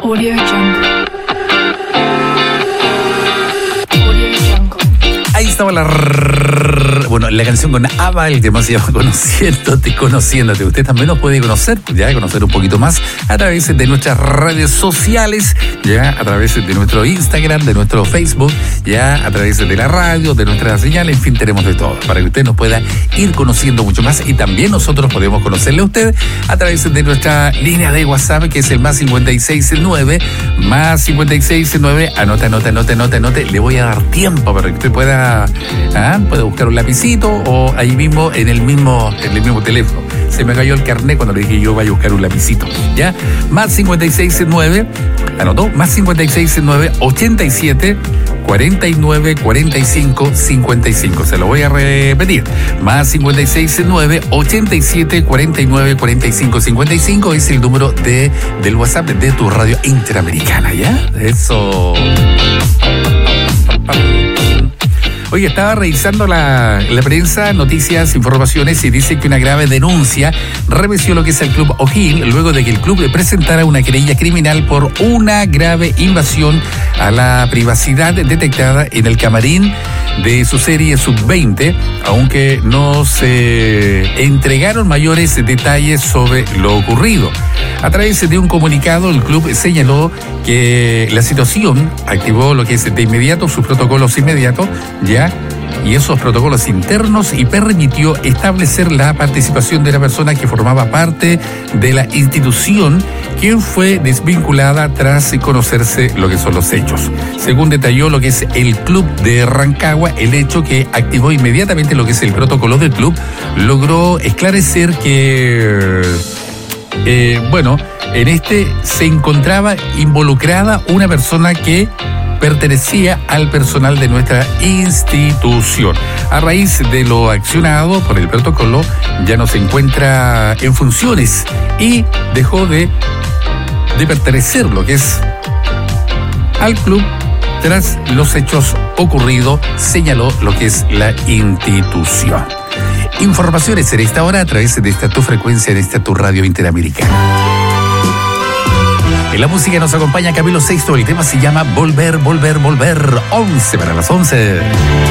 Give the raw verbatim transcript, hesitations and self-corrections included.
Audio Jungle. Audio Jungle. Ahí estaba la... Bueno, la canción con ABBA, el tema se llama Conociéndote, Conociéndote. Usted también nos puede conocer, ya, conocer un poquito más a través de nuestras redes sociales, ya, a través de nuestro Instagram, de nuestro Facebook, ya, a través de la radio, de nuestra señal, en fin, tenemos de todo, para que usted nos pueda ir conociendo mucho más y también nosotros podemos conocerle a usted a través de nuestra línea de WhatsApp, que es el más cincuenta y seis nueve, más cincuenta y seis nueve, anota, anota, anota, anota, anota, le voy a dar tiempo para que usted pueda, ¿ah? pueda buscar un lápiz o ahí mismo en el mismo en el mismo teléfono. Se me cayó el carnet cuando le dije yo vaya a buscar un lapicito, ¿ya? Más cincuenta y seis nueve, anotó, más cincuenta y seis nueve, ochenta y siete, cuarenta y nueve, cuarenta y cinco, cincuenta y cinco. Se lo voy a repetir. Más cincuenta y seis nueve, ochenta y siete, cuarenta y nueve, cuarenta y cinco, cincuenta y cinco es el número de del WhatsApp de tu radio interamericana, ¿ya? Eso. Oye, estaba revisando la, la prensa, noticias, informaciones, y dice que una grave denuncia remeció lo que es el Club O'Hill luego de que el club le presentara una querella criminal por una grave invasión a la privacidad detectada en el camarín de su serie sub veinte, aunque no se entregaron mayores detalles sobre lo ocurrido. A través de un comunicado, el club señaló que la situación activó lo que es de inmediato sus protocolos inmediatos, ya, y esos protocolos internos, y permitió establecer la participación de la persona que formaba parte de la institución, quien fue desvinculada tras conocerse lo que son los hechos. Según detalló lo que es el club de Rancagua, el hecho que activó inmediatamente lo que es el protocolo del club logró esclarecer que... Eh, bueno, en este se encontraba involucrada una persona que pertenecía al personal de nuestra institución. A raíz de lo accionado por el protocolo, ya no se encuentra en funciones y dejó de, de pertenecer lo que es al club tras los hechos ocurridos, señaló lo que es la institución. Informaciones en esta hora a través de esta tu frecuencia, de esta tu radio interamericana. En la música nos acompaña Camilo Sexto, el tema se llama Volver, Volver, Volver, once para las once.